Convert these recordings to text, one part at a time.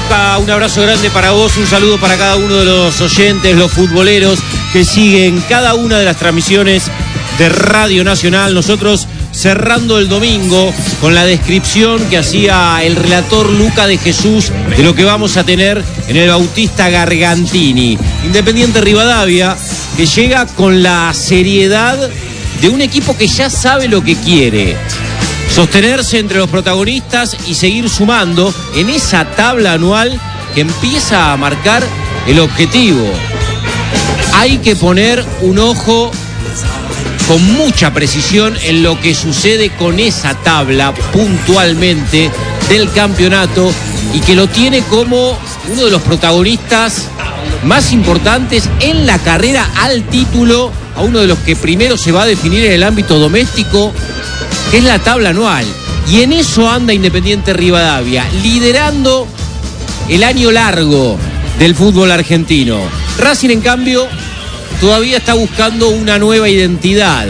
Luca, un abrazo grande para vos, un saludo para cada uno de los oyentes, los futboleros que siguen cada una de las transmisiones de Radio Nacional. Nosotros cerrando el domingo con la descripción que hacía el relator Luca de Jesús de lo que vamos a tener en el Bautista Gargantini. Independiente Rivadavia, que llega con la seriedad de un equipo que ya sabe lo que quiere: sostenerse entre los protagonistas y seguir sumando en esa tabla anual que empieza a marcar el objetivo. Hay que poner un ojo con mucha precisión en lo que sucede con esa tabla puntualmente del campeonato, y que lo tiene como uno de los protagonistas más importantes en la carrera al título, a uno de los que primero se va a definir en el ámbito doméstico, que es la tabla anual. Y en eso anda Independiente Rivadavia, liderando el año largo del fútbol argentino. Racing, en cambio, todavía está buscando una nueva identidad.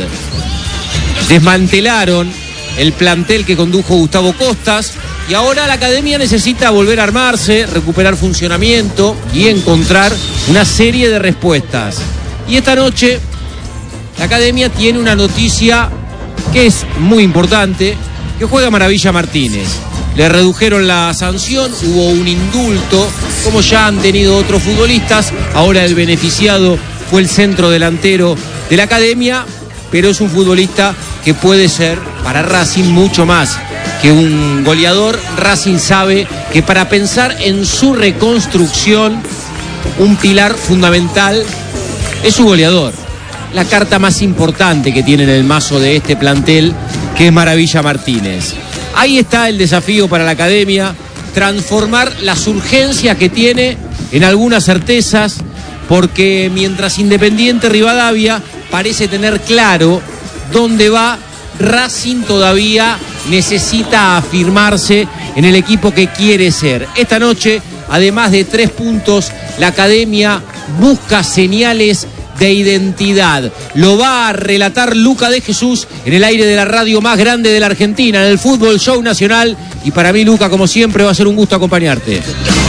Desmantelaron el plantel que condujo Gustavo Costas y ahora la academia necesita volver a armarse, recuperar funcionamiento y encontrar una serie de respuestas. Y esta noche la academia tiene una noticia que es muy importante: que juega Maravilla Martínez. Le redujeron la sanción, hubo un indulto, como ya han tenido otros futbolistas. Ahora el beneficiado fue el centro delantero de la academia, pero es un futbolista que puede ser para Racing mucho más que un goleador. Racing sabe que para pensar en su reconstrucción, un pilar fundamental es su goleador, la carta más importante que tiene en el mazo de este plantel, que es Maravilla Martínez. Ahí está el desafío para la academia: transformar las urgencias que tiene en algunas certezas, porque mientras Independiente Rivadavia parece tener claro dónde va, Racing todavía necesita afirmarse en el equipo que quiere ser. Esta noche, además de 3 puntos, la academia busca señales de identidad. Lo va a relatar Luca de Jesús en el aire de la radio más grande de la Argentina, en el Fútbol Show Nacional. Y para mí, Luca, como siempre, va a ser un gusto acompañarte.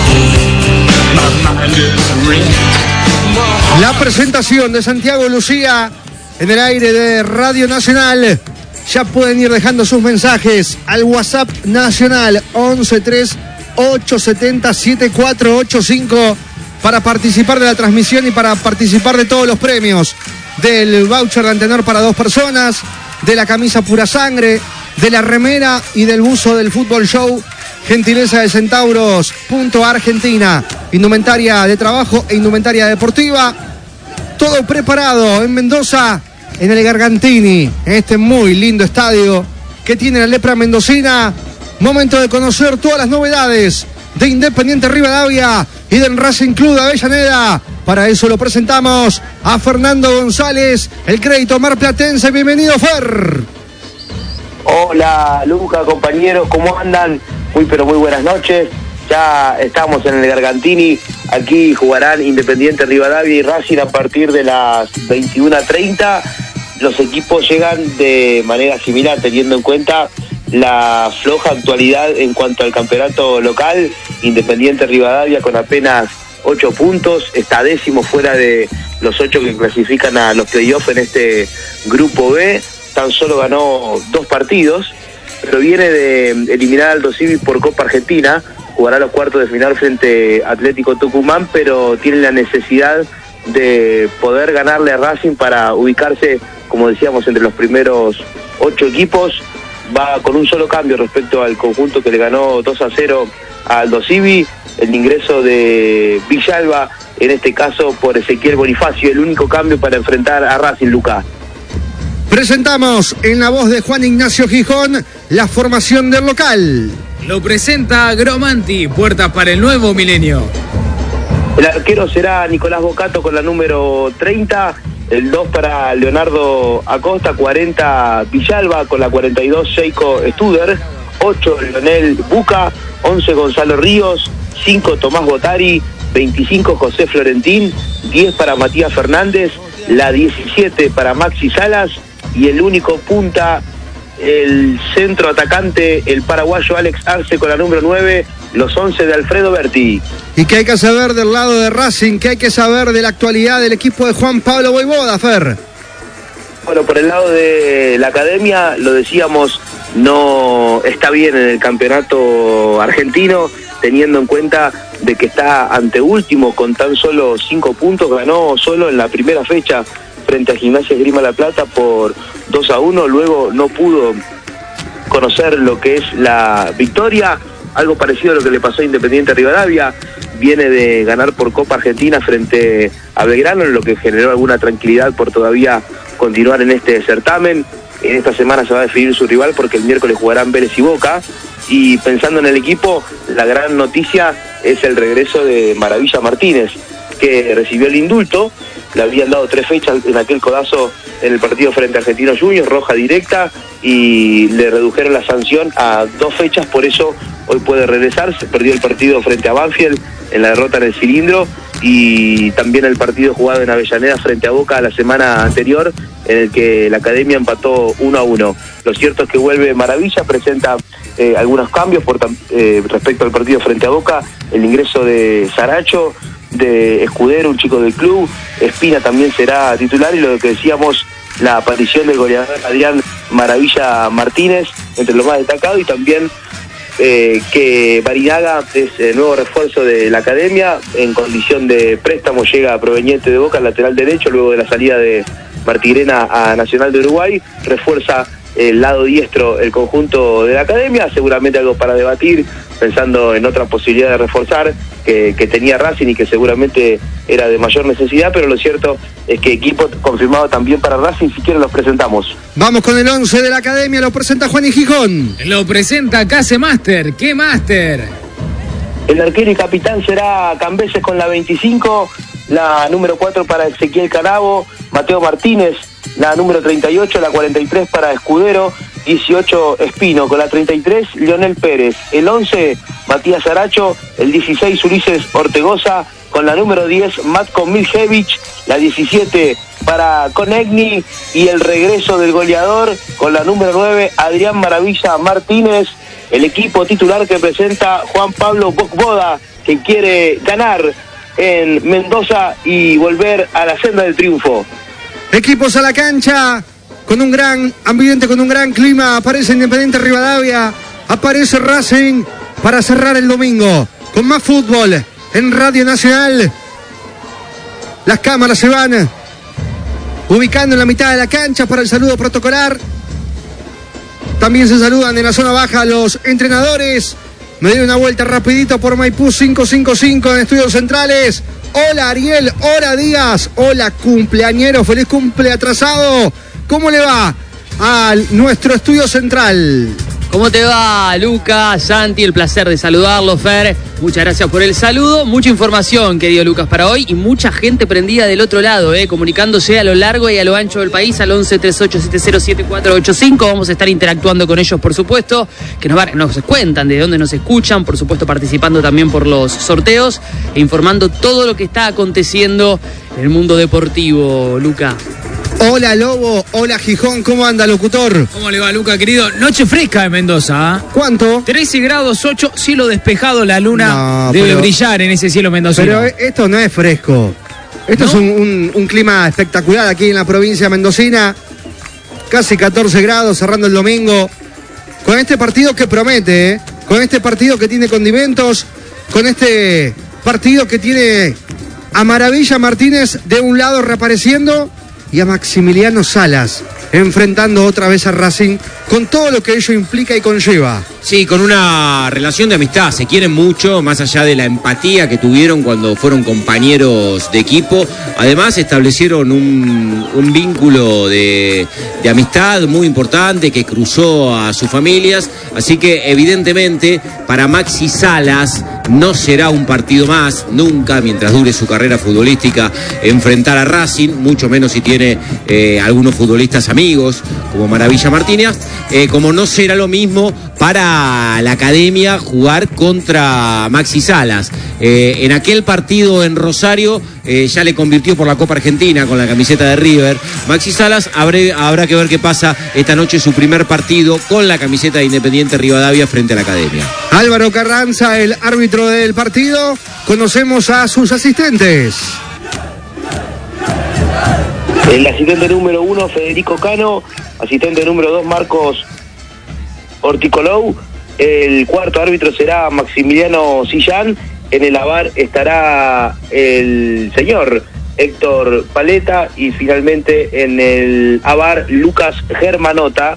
La presentación de Santiago Lucía en el aire de Radio Nacional. Ya pueden ir dejando sus mensajes al WhatsApp nacional 1138707485 para participar de la transmisión y para participar de todos los premios: del voucher de Antenor para 2 personas, de la camisa Pura Sangre, de la remera y del buzo del Fútbol Show, gentileza de Centauros.Argentina, indumentaria de trabajo e indumentaria deportiva. Todo preparado en Mendoza, en el Gargantini, en este muy lindo estadio que tiene la lepra mendocina. Momento de conocer todas las novedades de Independiente Rivadavia y del Racing Club de Avellaneda. Para eso lo presentamos a Fernando González, el crédito marplatense. Bienvenido, Fer. Hola, Luca, compañeros, ¿cómo andan? Muy buenas noches. Ya estamos en el Gargantini. Aquí jugarán Independiente Rivadavia y Racing a partir de las 21:30. Los equipos llegan de manera similar, teniendo en cuenta la floja actualidad en cuanto al campeonato local. Independiente Rivadavia con apenas 8 puntos, está 10º fuera de los 8 que clasifican a los playoffs en este grupo B. Tan solo ganó 2 partidos, pero viene de eliminar al Aldo Civi por Copa Argentina. Jugará los cuartos de final frente a Atlético Tucumán, pero tiene la necesidad de poder ganarle a Racing para ubicarse, como decíamos, entre los primeros 8 equipos. Va con un solo cambio respecto al conjunto que le ganó 2-0 a Aldo Civi: el ingreso de Villalba, en este caso por Ezequiel Bonifacio, el único cambio para enfrentar a Racing. Luca. Presentamos en la voz de Juan Ignacio Gijón la formación del local. Lo presenta Gromanti, puertas para el nuevo milenio. El arquero será Nicolás Bocato con la número 30, el 2 para Leonardo Acosta, 40 Villalba, con la 42 Sheiko Studer, 8 Leonel Buca, 11 Gonzalo Ríos, 5 Tomás Botari, 25 José Florentín, 10 para Matías Fernández, la 17 para Maxi Salas, y el único punta, el centro atacante, el paraguayo Alex Arce con la número 9, los 11 de Alfredo Berti. ¿Y qué hay que saber del lado de Racing? ¿Qué hay que saber de la actualidad del equipo de Juan Pablo Vojvoda, Fer? Bueno, por el lado de la academia, lo decíamos, no está bien en el campeonato argentino, teniendo en cuenta de que está anteúltimo con tan solo 5 puntos, ganó solo en la primera fecha frente a Gimnasia Esgrima La Plata por 2-1, luego no pudo conocer lo que es la victoria, algo parecido a lo que le pasó a Independiente Rivadavia, viene de ganar por Copa Argentina frente a Belgrano, lo que generó alguna tranquilidad por todavía continuar en este certamen. En esta semana se va a definir su rival porque el miércoles jugarán Vélez y Boca, y pensando en el equipo, la gran noticia es el regreso de Maravilla Martínez, que recibió el indulto. Le habían dado 3 fechas en aquel codazo en el partido frente a Argentinos Juniors, roja directa, y le redujeron la sanción a 2 fechas, por eso hoy puede regresar. Se perdió el partido frente a Banfield en la derrota en el cilindro, y también el partido jugado en Avellaneda frente a Boca la semana anterior, en el que la academia empató 1-1. Lo cierto es que vuelve Maravilla, presenta algunos cambios respecto al partido frente a Boca, el ingreso de Saracho, de Escudero, un chico del club, Espina también será titular, y lo que decíamos, la aparición del goleador Adrián Maravilla Martínez entre los más destacados, y también que Barinaga es el nuevo refuerzo de la academia, en condición de préstamo llega proveniente de Boca, lateral derecho, luego de la salida de Martirena a Nacional de Uruguay, refuerza el lado diestro el conjunto de la academia, seguramente algo para debatir, pensando en otra posibilidad de reforzar que tenía Racing y que seguramente era de mayor necesidad, pero lo cierto es que equipo confirmado también para Racing, si quieren los presentamos. Vamos con el 11 de la academia, lo presenta Juan y Gijón. Lo presenta Case Master. ¿Qué Master? El arquero y capitán será Cambeses con la 25, la número 4 para Ezequiel Canavo, Mateo Martínez, la número 38, la 43 para Escudero, 18 Espino, con la 33 Leonel Pérez, el 11 Matías Aracho, el 16 Ulises Ortegoza, con la número 10 Matko Miljevich, la 17 para Konegni, y el regreso del goleador con la número 9 Adrián Maravilla Martínez, el equipo titular que presenta Juan Pablo Vojvoda, que quiere ganar en Mendoza y volver a la senda del triunfo. Equipos a la cancha, con un gran ambiente, con un gran clima. Aparece Independiente Rivadavia, aparece Racing para cerrar el domingo con más fútbol en Radio Nacional. Las cámaras se van ubicando en la mitad de la cancha para el saludo protocolar. También se saludan en la zona baja los entrenadores. Me doy una vuelta rapidito por Maipú 555 en Estudios Centrales. Hola Ariel, hola Díaz, hola cumpleañero, feliz cumple atrasado. ¿Cómo le va a nuestro estudio central? ¿Cómo te va, Lucas, Santi? El placer de saludarlo, Fer. Muchas gracias por el saludo. Mucha información, querido Lucas, para hoy, y mucha gente prendida del otro lado, comunicándose a lo largo y a lo ancho del país al 11 38 70 7485. Vamos a estar interactuando con ellos, por supuesto, que nos cuentan de dónde nos escuchan, por supuesto participando también por los sorteos e informando todo lo que está aconteciendo en el mundo deportivo, Lucas. Hola Lobo, hola Gijón, ¿cómo anda, locutor? ¿Cómo le va, Luca, querido? Noche fresca en Mendoza, ¿eh? ¿Cuánto? 13 grados 8, cielo despejado, la luna debe brillar en ese cielo mendocino. Pero esto no es fresco. Esto es un clima espectacular aquí en la provincia mendocina. Casi 14 grados cerrando el domingo. Con este partido que promete, con este partido que tiene condimentos, con este partido que tiene a Maravilla Martínez de un lado reapareciendo y a Maximiliano Salas enfrentando otra vez a Racing, con todo lo que ello implica y conlleva. Sí, con una relación de amistad, se quieren mucho, más allá de la empatía que tuvieron cuando fueron compañeros de equipo. Además establecieron un vínculo de amistad muy importante que cruzó a sus familias, así que evidentemente para Maxi Salas no será un partido más, nunca, mientras dure su carrera futbolística, enfrentar a Racing, mucho menos si tiene algunos futbolistas amigos como Maravilla Martínez. como no será lo mismo para la academia jugar contra Maxi Salas. En aquel partido en Rosario ya le convirtió por la Copa Argentina con la camiseta de River. Maxi Salas habrá que ver qué pasa esta noche, su primer partido con la camiseta de Independiente Rivadavia frente a la academia. Álvaro Carranza, el árbitro del partido. Conocemos a sus asistentes. El asistente número 1, Federico Cano. Asistente número 2, Marcos Horticolou. El cuarto árbitro será Maximiliano Sillán. En el AVAR estará el señor Héctor Paleta. Y finalmente en el AVAR, Lucas Germanota.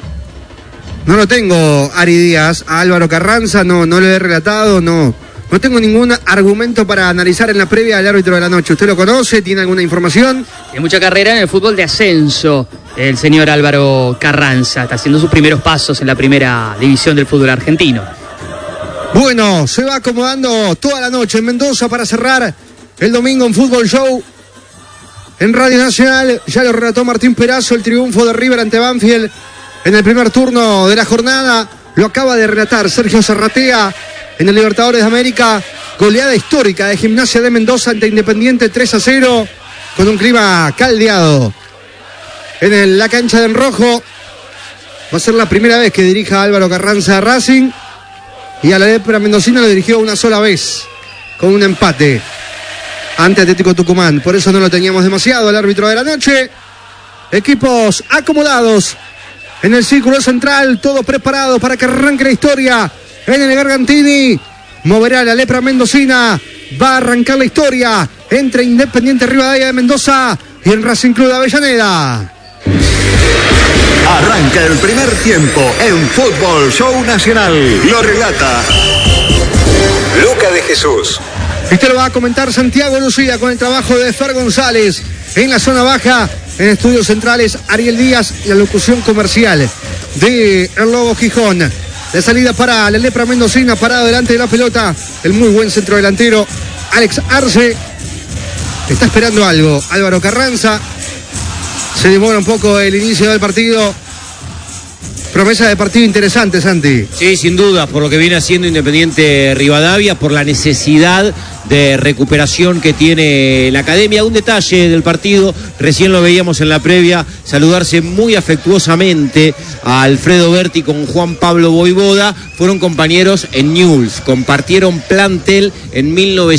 No lo tengo, Ari Díaz, a Álvaro Carranza, no lo he relatado, no tengo ningún argumento para analizar en la previa del árbitro de la noche. ¿Usted lo conoce? ¿Tiene alguna información? Tiene mucha carrera en el fútbol de ascenso, el señor Álvaro Carranza. Está haciendo sus primeros pasos en la primera división del fútbol argentino. Bueno, se va acomodando toda la noche en Mendoza para cerrar el domingo en Fútbol Show. En Radio Nacional, ya lo relató Martín Perazo, el triunfo de River ante Banfield en el primer turno de la jornada. Lo acaba de relatar Sergio Zarratea en el Libertadores de América. Goleada histórica de Gimnasia de Mendoza ante Independiente 3-0, con un clima caldeado en la cancha de Enrojo. Va a ser la primera vez que dirija Álvaro Carranza a Racing, y a la lepra mendocina lo dirigió una sola vez, con un empate ante Atlético Tucumán. Por eso no lo teníamos demasiado al árbitro de la noche. Equipos acomodados en el círculo central, todo preparado para que arranque la historia en el Gargantini. Moverá la lepra mendocina. Va a arrancar la historia entre Independiente Rivadavia de Mendoza y el Racing Club de Avellaneda. Arranca el primer tiempo en Fútbol Show Nacional. Lo relata Luca de Jesús. Este lo va a comentar Santiago Lucía con el trabajo de Fer González en la zona baja. En estudios centrales, Ariel Díaz, y la locución comercial de El Lobo Gijón. De salida para la lepra mendocina, parado delante de la pelota, el muy buen centrodelantero Alex Arce. Está esperando algo Álvaro Carranza. Se demora un poco el inicio del partido. Promesa de partido interesante, Santi. Sí, sin duda, por lo que viene haciendo Independiente Rivadavia, por la necesidad de recuperación que tiene la academia. Un detalle del partido, recién lo veíamos en la previa, saludarse muy afectuosamente a Alfredo Berti con Juan Pablo Voivoda. Fueron compañeros en Newell's, compartieron plantel en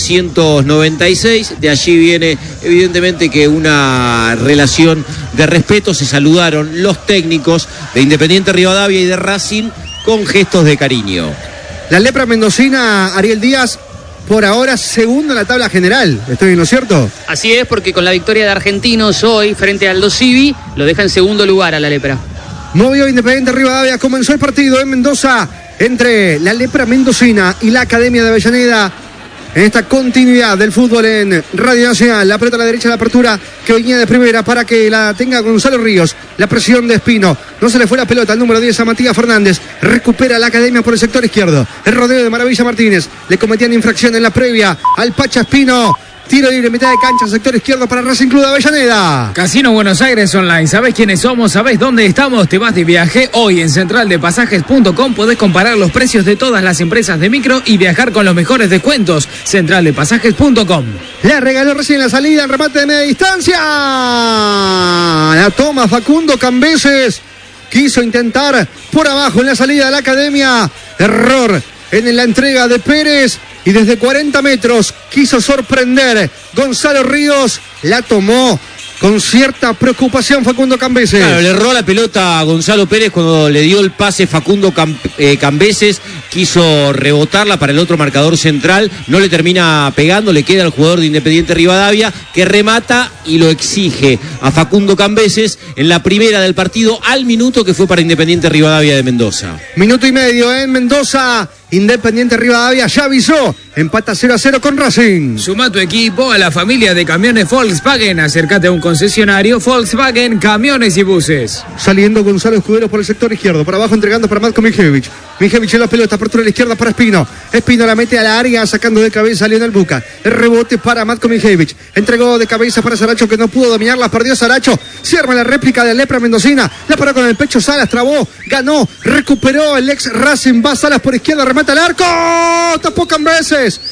1996. De allí viene evidentemente que una relación de respeto. Se saludaron los técnicos de Independiente Rivadavia y de Racing con gestos de cariño. La lepra mendocina, Ariel Díaz, por ahora segundo en la tabla general. ¿Estoy en lo cierto? Así es, porque con la victoria de Argentinos hoy frente al Aldo Civi, lo deja en segundo lugar a la lepra. Movió Independiente Rivadavia. Comenzó el partido en Mendoza entre la lepra mendocina y la Academia de Avellaneda. En esta continuidad del fútbol en Radio Nacional, la pelota a la derecha de la apertura que venía de primera para que la tenga Gonzalo Ríos. La presión de Espino. No se le fue la pelota al número 10 a Matías Fernández. Recupera la academia por el sector izquierdo. El rodeo de Maravilla Martínez. Le cometían infracción en la previa al Pacha Espino. Tiro libre, mitad de cancha, sector izquierdo para Racing Club de Avellaneda. Casino Buenos Aires Online. ¿Sabés quiénes somos? ¿Sabés dónde estamos? Te vas de viaje hoy en centraldepasajes.com. Podés comparar los precios de todas las empresas de micro y viajar con los mejores descuentos. Centraldepasajes.com. Le regaló recién la salida en remate de media distancia. La toma Facundo Cambeses. Quiso intentar por abajo en la salida de la academia. Error en la entrega de Pérez. Y desde 40 metros quiso sorprender Gonzalo Ríos. La tomó con cierta preocupación Facundo Cambeses. Claro, le erró la pelota a Gonzalo Pérez cuando le dio el pase Facundo Cambeses. Quiso rebotarla para el otro marcador central. No le termina pegando. Le queda al jugador de Independiente Rivadavia, que remata y lo exige a Facundo Cambeses en la primera del partido al minuto, que fue para Independiente Rivadavia de Mendoza. Minuto y medio en Mendoza. Independiente Rivadavia ya avisó. Empata 0-0 con Racing. Suma tu equipo a la familia de camiones Volkswagen. Acércate a un concesionario Volkswagen, camiones y buses. Saliendo Gonzalo Escudero por el sector izquierdo. Para abajo entregando para Matko Mijevich. Mijevich en la pelota, apertura a la izquierda para Espino. Espino la mete a la área, sacando de cabeza a Lionel Buca. El rebote para Matko Mijevich. Entregó de cabeza para Saracho, que no pudo dominarla, perdió Saracho. Se arma la réplica de Lepra mendocina. La paró con el pecho Salas, trabó, ganó, recuperó el ex Racing. Va Salas por izquierda, remata al arco. Tapó Cambeses.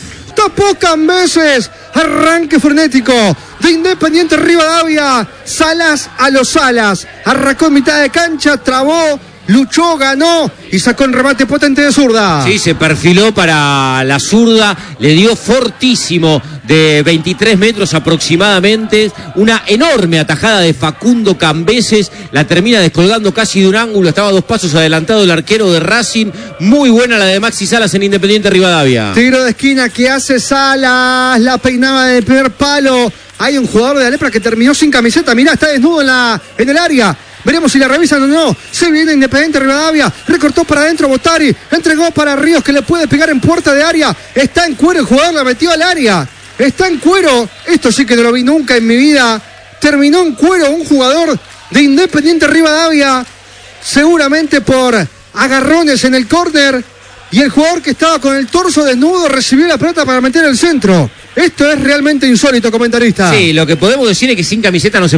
Arranque frenético de Independiente Rivadavia. Salas a los Salas. Arrancó en mitad de cancha, trabó, luchó, ganó y sacó un remate potente de zurda. Sí, se perfiló para la zurda, le dio fortísimo de 23 metros aproximadamente, una enorme atajada de Facundo Cambeses, la termina descolgando casi de un ángulo, estaba 2 pasos adelantado el arquero de Racing, muy buena la de Maxi Salas en Independiente Rivadavia. Tiro de esquina que hace Salas, la peinaba de primer palo, hay un jugador de la Lepra que terminó sin camiseta, mirá, está desnudo en el área. Veremos si la revisan o no. Se viene Independiente Rivadavia. Recortó para adentro Botari. Entregó para Ríos, que le puede pegar en puerta de área. Está en cuero el jugador, la metió al área. Está en cuero. Esto sí que no lo vi nunca en mi vida. Terminó en cuero un jugador de Independiente Rivadavia. Seguramente por agarrones en el córner. Y el jugador que estaba con el torso desnudo recibió la pelota para meter el centro. Esto es realmente insólito, comentarista. Sí, lo que podemos decir es que sin camiseta no se